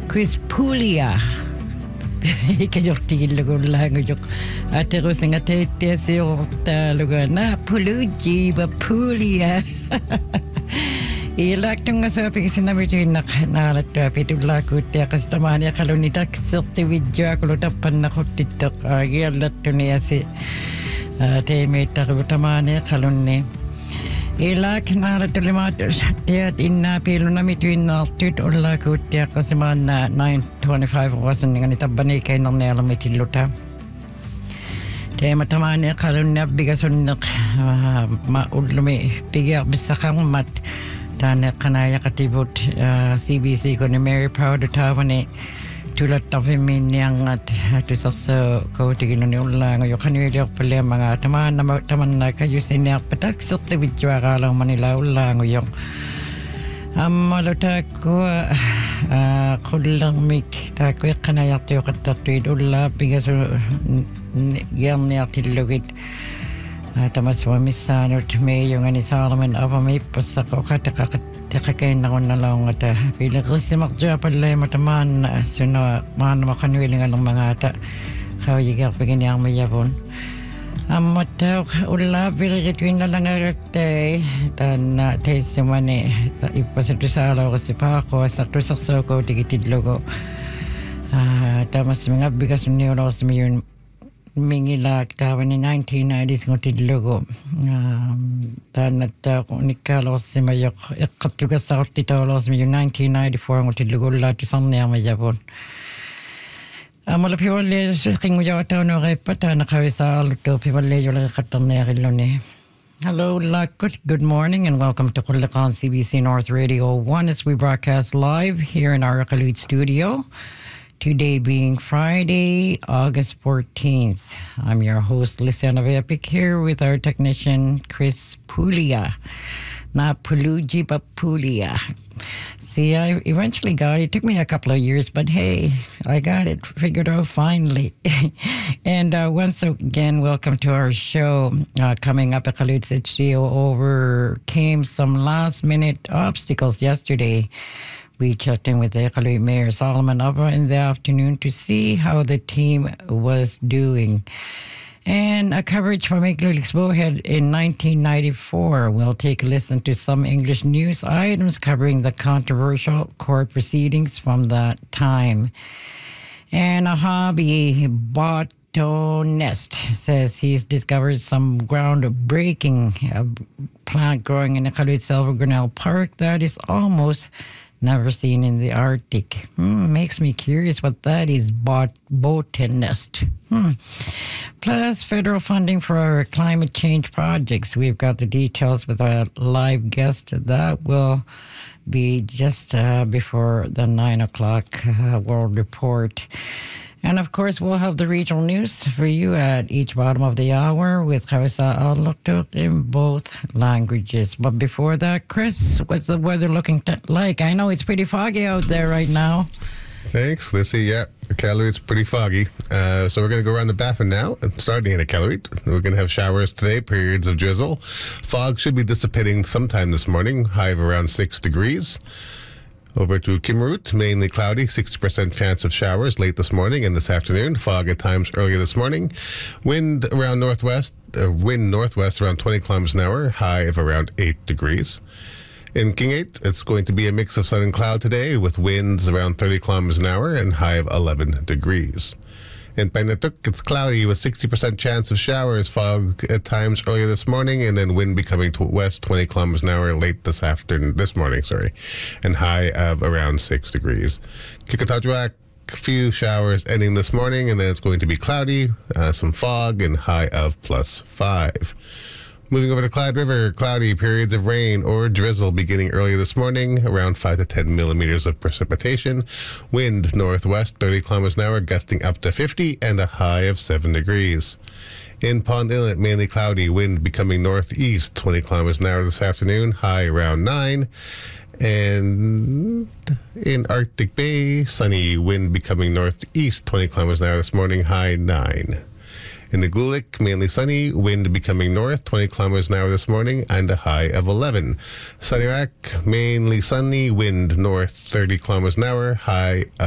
Chris Puglia. Kajok tigil ko lang kajok. Ate ko singa tete siyo lugar na Puluji ba Puglia. Ilak tong sabi kasi namin siya nakalat pitula ko tiya kasi tamahan niya kalau ni taksirti video ako lutapan na ko titok agialat to niya si temeta ko tamahan niya kalau ni ilak narat to limater tiya inna pilo na mitwin na tut ulla ko tiya kasi man 9:25 wasan nga nitabani kay nang nela mitiluta tema tamahan niya kalau niya bigason na maulumi bigyak bisa kang mat Tana kanaya katibot CBC ko ni Mary Proud Tawani tulat tafimin yang at tusakso ko tigino ni ulang yo kanyo pala mga taman na kayo sinak patak sukte bitwa kalang Manila ulang yo malota ko kulang mik ta ko kanaya tayo katatwid ula bigaso yang niya tilugit Tamas wamisano tume yung ani Solomon ava may pasako katakain ako na lang at pila kasi makja pala mataman sino man makanwiling ang mga ata kawigak pagin yang mayabon amataw ula pila kitwin na lang agate tan tayo simane ipasito sa alaw kasi pa ako sakto sakso ko tigitidlo ko tamas mga bigas niyo na kasi yun mingilak tawan ni 1990s ng tidlogo tanat ko nikalos si mayok ikatluga sa titolos mi 1994 ng tidlogo lahat isang niya mayabon malapiwale sa kinguyaw taon no kay pata nakawisa aluto piwale yung katang niya kilone. Hello Lakut, good morning and welcome to Kulakan CBC North Radio 1 as we broadcast live here in our Kalut studio. Today being Friday, August 14th. I'm your host, Lysiana Vepic, here with our technician, Chris Puglia. Not Puluji, but Puglia. See, I eventually got it. It took me a couple of years, but hey, I got it figured out finally. And once again, welcome to our show. Coming up at Kalutz HCO, overcame some last-minute obstacles yesterday. We checked in with the Kalut Mayor Solomon Ava in the afternoon to see how the team was doing. And a coverage from Igloolik's Bowhead in 1994. We'll take a listen to some English news items covering the controversial court proceedings from that time. And a hobby botanist says he's discovered some groundbreaking plant growing in the Kalut Silver Grinnell Park that is almost never seen in the Arctic. Makes me curious what that is, botanist. Plus, federal funding for our climate change projects. We've got the details with our live guest. That will be just before the 9 o'clock World Report. And of course, we'll have the regional news for you at each bottom of the hour with Kawisa Aloktok in both languages. But before that, Chris, what's the weather looking like? I know it's pretty foggy out there right now. Thanks, Lissy. Yeah, Kalut's pretty foggy. So we're going to go around the Baffin now, starting in Kalut. We're going to have showers today, periods of drizzle. Fog should be dissipating sometime this morning, high of around 6 degrees. Over to Kimroot, mainly cloudy, 60% chance of showers late this morning and this afternoon. Fog at times earlier this morning. Wind around northwest around 20 kilometers an hour, high of around 8 degrees. In King-8, it's going to be a mix of sun and cloud today with winds around 30 kilometers an hour and high of 11 degrees. In Painatuk, it's cloudy with 60% chance of showers, fog at times earlier this morning, and then wind becoming west 20 kilometers an hour late this morning, and high of around 6 degrees. Kikatajuak, few showers ending this morning, and then it's going to be cloudy, some fog, and high of +5. Moving over to Clyde River, cloudy, periods of rain or drizzle beginning early this morning, around 5 to 10 millimeters of precipitation. Wind northwest, 30 kilometers an hour, gusting up to 50, and a high of 7 degrees. In Pond Inlet, mainly cloudy, wind becoming northeast, 20 kilometers an hour this afternoon, high around 9. And in Arctic Bay, sunny, wind becoming northeast, 20 kilometers an hour this morning, high 9. In the Igloolik, mainly sunny, wind becoming north, 20 kilometers an hour this morning, and a high of 11. Sunnyrack, mainly sunny, wind north, 30 kilometers an hour, high